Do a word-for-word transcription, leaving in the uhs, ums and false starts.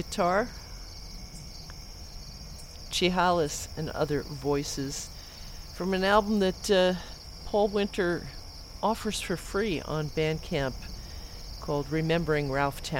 guitar, Chehalis and Other Voices, from an album that uh, Paul Winter offers for free on Bandcamp called Remembering Ralph Townsend.